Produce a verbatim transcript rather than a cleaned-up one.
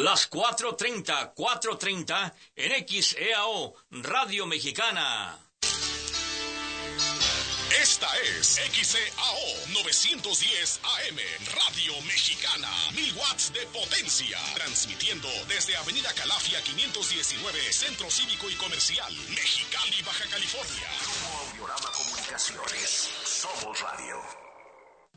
Las cuatro treinta, cuatro treinta en X E A O, Radio Mexicana. Esta es X E A O novecientos diez A M, Radio Mexicana, mil watts de potencia, transmitiendo desde Avenida Calafia quinientos diecinueve, Centro Cívico y Comercial, Mexicali, Baja California. Grupo Audiorama Comunicaciones, somos radio.